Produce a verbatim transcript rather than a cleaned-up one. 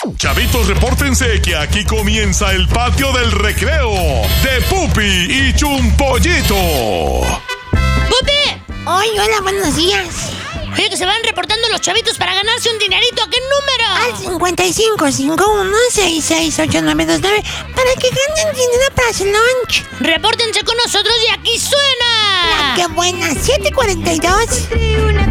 Chavitos, repórtense que aquí comienza el patio del recreo de Pupi y Chumpollito. ¡Pupi! Ay, hola, buenos días. Oye, que se van reportando los chavitos para ganarse un dinerito. ¿A qué número? Al cincuenta y cinco, cincuenta y uno, sesenta y seis, ochenta y nueve veintinueve para que ganen dinero para su lunch. Repórtense con nosotros y aquí suena. La que buena, siete cuarenta y dos.